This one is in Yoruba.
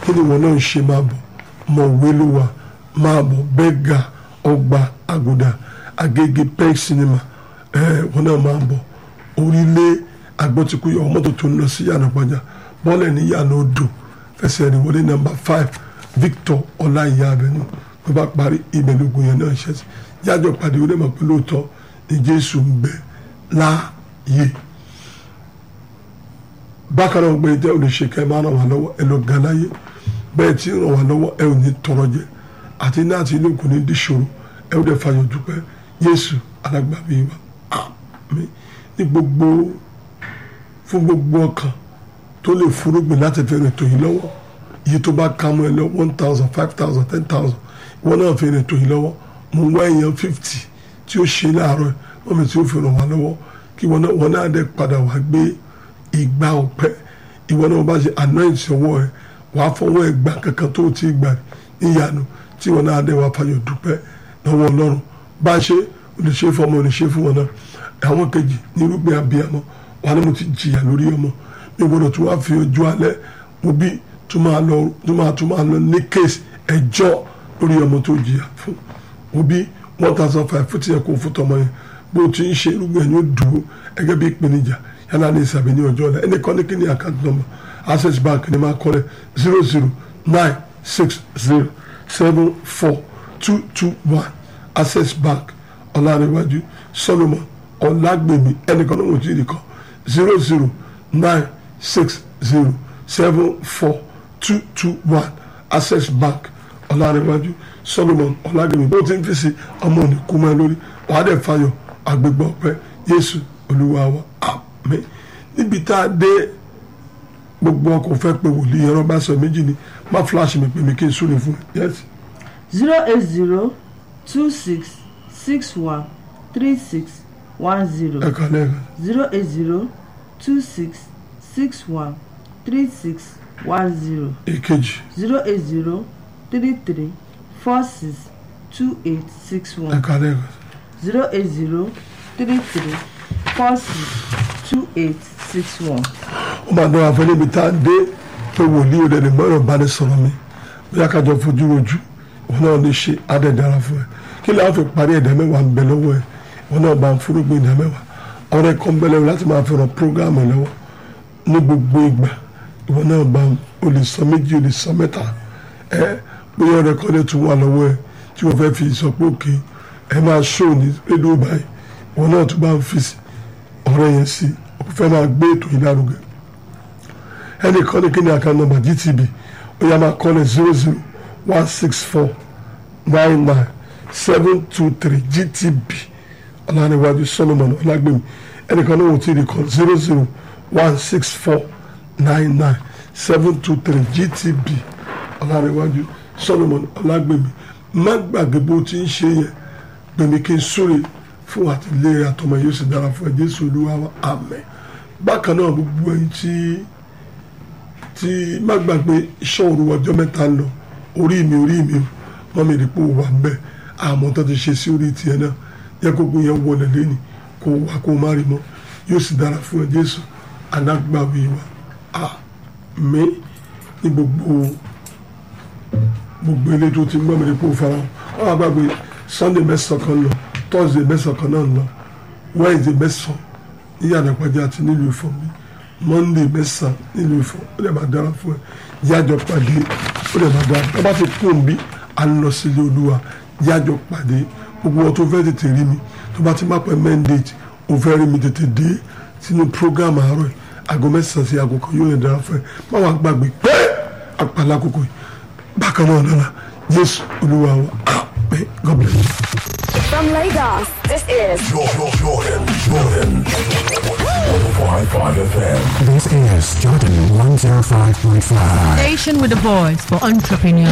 kí ni wọn náà ń ṣe máa bọ̀ Mọ̀wé ló wà máa bọ̀ Bẹ́gà Ọgbà Àgùdà Agége Peg Cinema wọn náà máa bọ̀ Orílẹ̀ Agbọ́tikúyọ̀ mọ́tò tó ń lọ sí Yànà Pàjá bọ́ọ̀lẹ̀ ní Yànà Odò fẹsẹ̀ rìn wọlé nọ́mbà 5 Victor Ọláìyá Avenue tó bá parí ìbẹ̀lógún yẹn náà ṣẹ́ sí yájọ́ pàdé ó lè mọ̀ pé lóòótọ́ ní Jésù ń bẹ láàyè. Bákan náà gbé jẹ́ olùṣèkẹ́ ẹ máa ràn wá lọ́wọ́ ẹ lọ gan láyé bẹ́ẹ̀ tí ràn wá lọ́wọ́ ẹ ò ní tọrọ jẹ àti ní àti ilé kò ní díṣòro ẹ ó dẹ̀ fàyọ̀ dúpẹ́ Jésù alágbàbí wa àmín. Ní gbogbo fún gbogbo ọkàn tó lè fúrúgbìn láti fi rìn tòyìn lọ́wọ́ iye tó bá ká mọ́ ẹ lọ 1,000 5,000 10,000 ìwọ náà fi rìn tòyìn lọ́wọ́ mo ń wá èèyàn 50 tí ó ṣe láàárọ̀ wọ́n mi tí ó fi ràn wá lọ́wọ́ kí wọn náà dẹ̀ padà wá gbé ìgbà ọpẹ́ ìwọ náà bá ṣe anoint ọwọ́ ẹ wàá fọwọ́ ẹ gbà kankan tó ti gbà níyanu tí wọn náà dẹ̀ wá fayọ̀ dúpẹ́ lọ́wọ́ Ọlọ́run bá ṣe olùṣe fọmọ olùṣe fún wọn náà àwọn kejì ní irúgbìn abiyamọ wà ní mo ti jìyà lórí ọmọ mi gbọ́dọ̀ tó wá fi ojú alẹ́ mo bí tó máa lọ ní case ẹjọ́ lórí ọmọ tó jìyà fún mo bí 1,500 fún tiẹ̀ kó fún tọmọ yẹn bó ti ń ṣe irúgbìn ẹ̀ yóò dúró ẹgẹ́ bí ìpèníjà yálà ní ìsàbí ní ọjọ́ ọ̀la ẹnì kan ní kí ni account number Access Bank ní máa kọ́lẹ̀ 00960742221 Access Bank Ọlárẹ̀wájú Solomon Ọlágbèmí ẹnì kan ní wọ́n ti rí kan 00960742221 Access Bank Ọlárẹ̀wájú Solomon Ọlágbèmí bó ti ń fi sí ọmọ òní kú mọ́ ẹ lórí wàá dẹ̀ fayọ̀ àgbègbè ọpẹ́ Jésù Olúwa wa àmín. Níbi tá a dé gbogbo ọkọ̀ fẹ́ pé wòlíì ẹ̀rọ bá sọ méjì ni má flash mi pé mi kí n súre fún ẹ. Yes. 08026613610. ẹ kàn lẹ́ẹ̀kan. 08026613610. èkejì. 08033462861. ẹ kàn lẹ́ẹ̀kan. 08033462861. ó máa dán afẹ́ níbi tá a dé pé wòlíì rẹ̀ ní mọ́rọ̀ bá ní sọ̀rọ̀ mi bóyá kájọ fojú rojú òun náà lè ṣe adẹ̀dára fún ẹ kí lè á fi parí ẹ̀dá mẹ́wàá ń bẹ lọ́wọ́ ẹ òun náà bá ń fúrúgbìn ẹ̀dá mẹ́wàá ọ̀rẹ́ kan bẹ lọ́wọ́ láti máa fi ràn prógámù ẹ lọ́wọ́ ní gbogbo ìgbà ìwọ náà bá o lè sọ méjì o lè sọ mẹ́ta ẹ bóyá ọ̀rẹ́ kan lè tún wà lọ́wọ́ ẹ tí wọ́n fẹ́ fi sọ pé òkè ẹ máa ṣó ní rédíò báyìí ìwọ náà tún bá ń fi ọ̀rẹ́ yẹn sí o fẹ́ máa gbé ètò yìí lárugẹ ẹnì kan ní kí ni account number GTB ó yá máa kọ́ ní 00164999723 GTB Ọlárẹ̀wájú Solomon Ọlágbèmí ẹnì kan ní wọ́n ti rí kan 00164999723 GTB Ọlárẹ̀wájú Solomon Ọlágbèmí má gbàgbé bó ti ń ṣe yẹn gbèmí kí n súre fún àtìlẹ́yìn àtọmọ yóò sì dára fún ẹ Jésù Olúwa wa àmín. Bákan náà gbogbo ẹ̀yin tí má gbàgbé iṣẹ́ òru ọjọ́ mẹ́ta lọ orí mi wọ́n mi rí pé ó wà ń bẹ̀ àmọ́ tó ti ṣe sí orí tiẹ̀ náà yẹ gbogbo yẹn wọlé lẹ́nu kó wá kó má rí mọ́ yóò sì dára fún ẹ Jésù alágbàwí wa àmín. Ní gbogbo ilé tó ti gbọ́ mi rí pé ó fara wọn àgbàgbé Sunday mẹ́sàn-án kan lọ Thursday mẹ́sàn-án kan náà lọ Wednesday mẹ́sàn-án ní Yànà Pàjá àti nílùú Ifọ̀ mi Monday mẹ́sàn-án nílùú Ifọ̀ ó lè máa dára fún ẹ yájọ pàdé ó lè máa dára tó bá ti kú òǹbí à ń lọ sílé Olúwa yájọ pàdé gbogbo wọn tó fẹ́ tètè rí mi tó bá ti má pẹ́ mandate ó fẹ́ rí mi tètè dé sínú program àárọ̀ aago mẹ́sàn-án sí aago kan yóò lè dára fún ẹ má wàá gbàgbé pé àpàlà àkókò yìí bákan náà lọ́la Jésù Olúwa wa àmín. God bless you. From Lagos, this is Jordan 105.5 FM. This is Jordan 105.5. Station with the voice for entrepreneurs.